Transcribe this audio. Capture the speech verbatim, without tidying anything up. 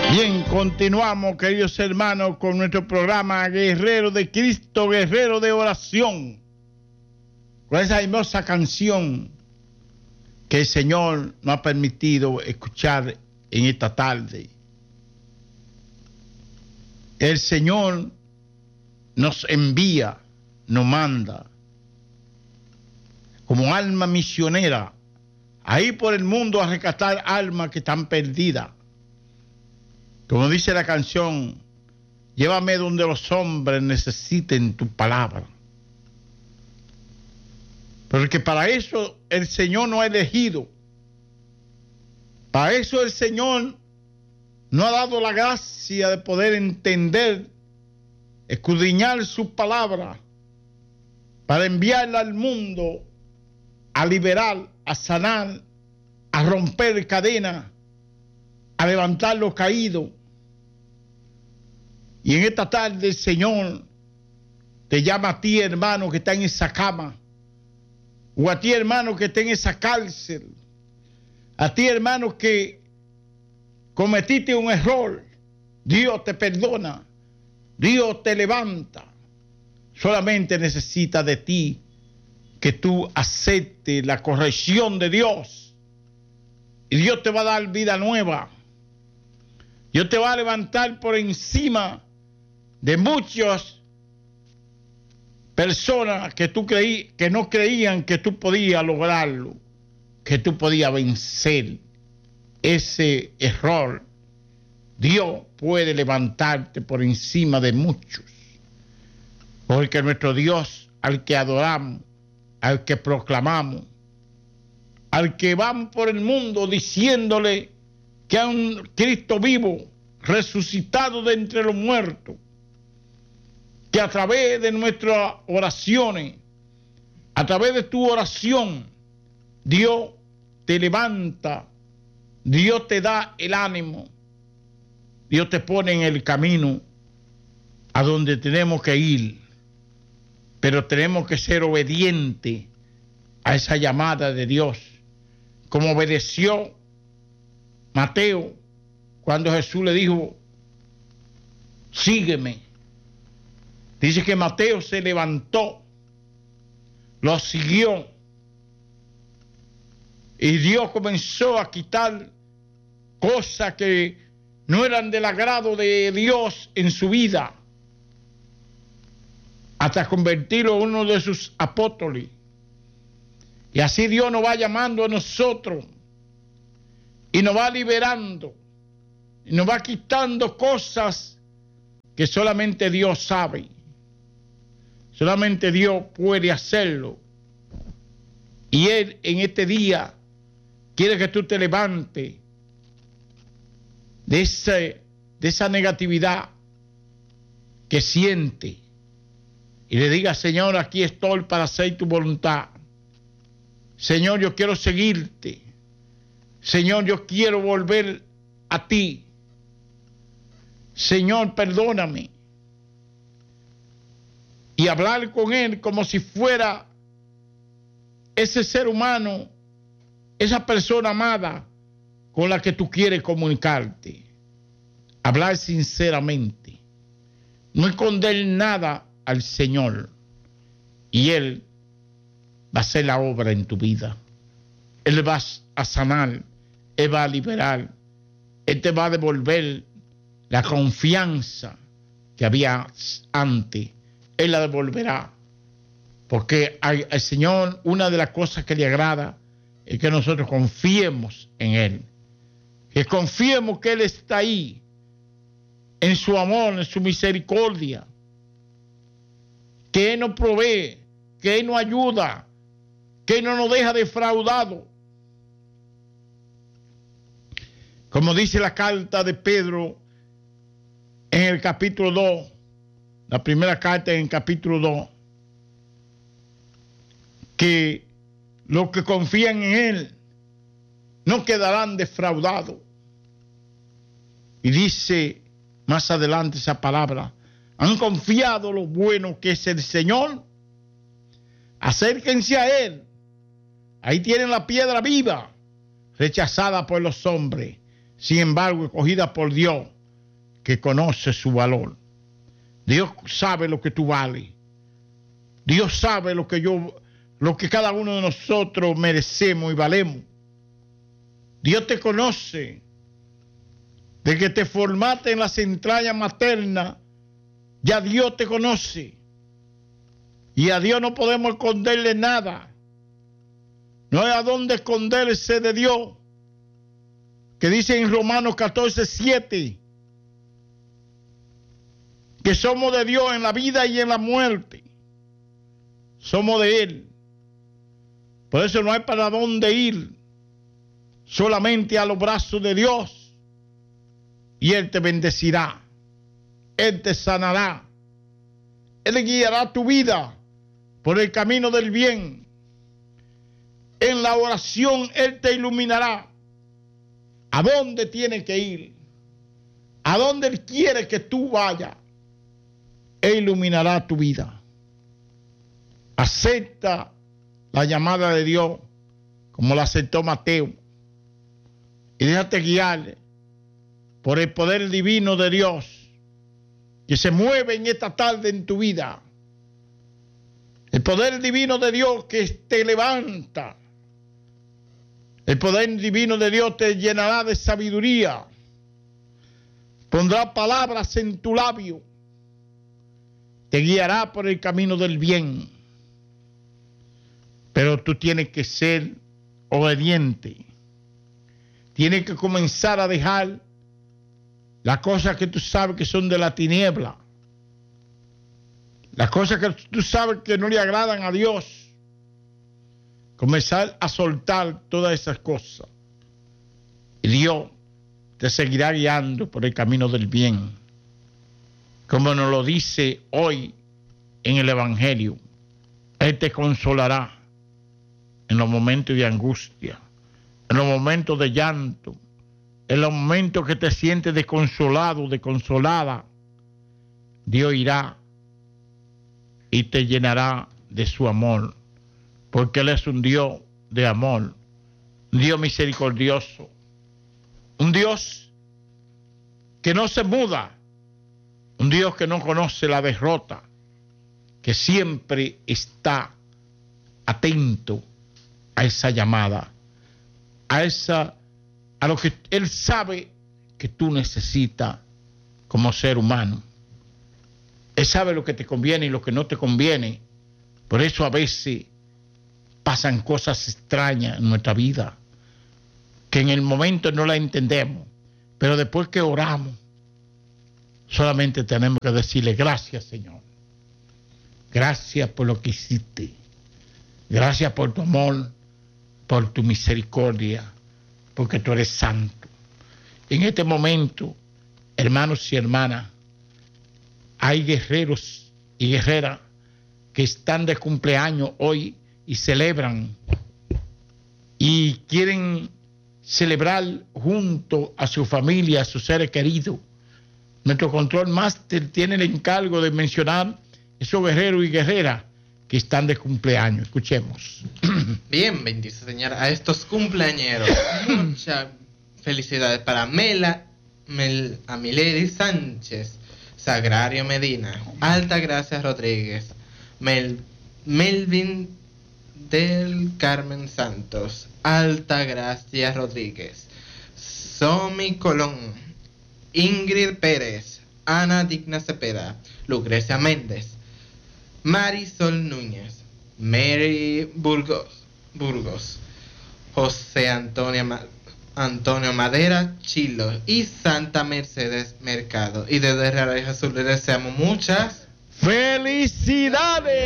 Bien, continuamos, queridos hermanos, con nuestro programa Guerrero de Cristo, Guerrero de Oración, con esa hermosa canción que el Señor nos ha permitido escuchar en esta tarde. El Señor nos envía, nos manda como alma misionera ahí por el mundo a rescatar almas que están perdidas. Como dice la canción, llévame donde los hombres necesiten tu palabra. Porque para eso el Señor nos ha elegido. Para eso el Señor nos ha dado la gracia de poder entender, escudriñar su palabra, para enviarla al mundo a liberar, a sanar, a romper cadenas, a levantar los caídos. Y en esta tarde el Señor te llama a ti, hermano, que está en esa cama, o a ti, hermano, que está en esa cárcel, a ti, hermano, que cometiste un error. Dios te perdona, Dios te levanta. Solamente necesita de ti que tú aceptes la corrección de Dios, y Dios te va a dar vida nueva. Dios te va a levantar por encima de muchas personas que tú creí, que no creían que tú podías lograrlo, que tú podías vencer ese error. Dios puede levantarte por encima de muchos, porque nuestro Dios, al que adoramos, al que proclamamos, al que vamos por el mundo diciéndole que hay un Cristo vivo, resucitado de entre los muertos, que a través de nuestras oraciones, a través de tu oración, Dios te levanta, Dios te da el ánimo, Dios te pone en el camino a donde tenemos que ir, pero tenemos que ser obedientes a esa llamada de Dios, como obedeció Mateo cuando Jesús le dijo, sígueme. Dice que Mateo se levantó, lo siguió, y Dios comenzó a quitar cosas que no eran del agrado de Dios en su vida, hasta convertirlo en uno de sus apóstoles. Y así Dios nos va llamando a nosotros y nos va liberando y nos va quitando cosas que solamente Dios sabe. Solamente Dios puede hacerlo. Y Él en este día quiere que tú te levantes de, ese, de esa negatividad que siente y le diga, Señor, aquí estoy para hacer tu voluntad. Señor, yo quiero seguirte. Señor, yo quiero volver a ti. Señor, perdóname. Y hablar con Él como si fuera ese ser humano, esa persona amada con la que tú quieres comunicarte. Hablar sinceramente. No esconder nada al Señor. Y Él va a hacer la obra en tu vida. Él va a sanar. Él va a liberar. Él te va a devolver la confianza que había antes. Él la devolverá. Porque al, al Señor, una de las cosas que le agrada es que nosotros confiemos en Él. Que confiemos que Él está ahí, en su amor, en su misericordia. Que Él nos provee, que Él nos ayuda, que Él no nos deja defraudados. Como dice la carta de Pedro en el capítulo dos, la primera carta en el capítulo dos, que los que confían en Él no quedarán defraudados. Y dice más adelante esa palabra, han confiado lo bueno que es el Señor, acérquense a Él, ahí tienen la piedra viva, rechazada por los hombres, sin embargo escogida por Dios que conoce su valor. Dios sabe lo que tú vales. Dios sabe lo que yo, lo que cada uno de nosotros merecemos y valemos. Dios te conoce. De que te formaste en las entrañas maternas, ya Dios te conoce. Y a Dios no podemos esconderle nada. No hay a dónde esconderse de Dios. Que dice en Romanos catorce, siete, que somos de Dios en la vida y en la muerte. Somos de Él. Por eso no hay para dónde ir. Solamente a los brazos de Dios. Y Él te bendecirá. Él te sanará. Él guiará tu vida por el camino del bien. En la oración Él te iluminará. ¿A dónde tienes que ir? ¿A dónde Él quiere que tú vayas? Él iluminará tu vida. Acepta la llamada de Dios como la aceptó Mateo. Y déjate guiar por el poder divino de Dios que se mueve en esta tarde en tu vida. El poder divino de Dios que te levanta. El poder divino de Dios te llenará de sabiduría. Pondrá palabras en tu labio. Te guiará por el camino del bien. Pero tú tienes que ser obediente. Tienes que comenzar a dejar las cosas que tú sabes que son de la tiniebla. Las cosas que tú sabes que no le agradan a Dios. Comenzar a soltar todas esas cosas. Y Dios te seguirá guiando por el camino del bien. Como nos lo dice hoy en el Evangelio. Él te consolará en los momentos de angustia, en los momentos de llanto, en los momentos que te sientes desconsolado, desconsolada. Dios irá y te llenará de su amor, porque Él es un Dios de amor, un Dios misericordioso, un Dios que no se muda, un Dios que no conoce la derrota, que siempre está atento a esa llamada, a esa, a lo que Él sabe que tú necesitas como ser humano. Él sabe lo que te conviene y lo que no te conviene. Por eso a veces pasan cosas extrañas en nuestra vida, que en el momento no la entendemos, pero después que oramos, solamente tenemos que decirle gracias, Señor. Gracias por lo que hiciste. Gracias por tu amor, por tu misericordia, porque tú eres santo. En este momento, hermanos y hermanas, hay guerreros y guerreras que están de cumpleaños hoy y celebran y quieren celebrar junto a su familia, a sus seres queridos. Nuestro control máster tiene el encargo de mencionar esos guerreros y guerreras que están de cumpleaños. Escuchemos. Bien, bendice Señor a estos cumpleañeros. Muchas felicidades para Mela, Mel, Amileri Sánchez, Sagrario Medina, Altagracia Rodríguez, Mel, Melvin del Carmen Santos, Altagracia Rodríguez, Somi Colón, Ingrid Pérez, Ana Digna Cepeda, Lucrecia Méndez, Marisol Núñez, Mary Burgos, Burgos, José Antonio, Ma, Antonio Madera Chilo y Santa Mercedes Mercado. Y desde Real Jesús les deseamos muchas ¡felicidades!